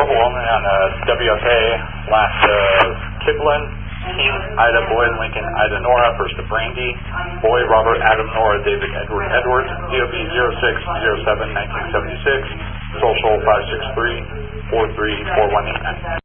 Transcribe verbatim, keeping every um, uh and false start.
Corporal only on uh, W F A, last uh, Kiplin, Team Ida Boy, Lincoln Ida Nora, first to Brandy, Boy Robert Adam Nora, David Edward Edwards, D O B zero six zero seven nineteen seventy-six, Social five six three four three four one eight nine.